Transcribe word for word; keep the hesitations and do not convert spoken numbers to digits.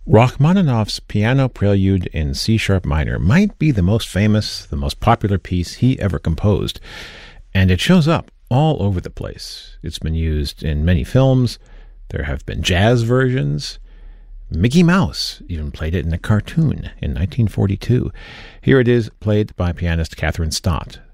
Rachmaninoff's Piano Prelude in C-sharp minor might be the most famous, the most popular piece he ever composed, and it shows up all over the place. It's been used in many films. There have been jazz versions. Mickey Mouse even played it in a cartoon in nineteen forty-two. Here it is, played by pianist Catherine Stott.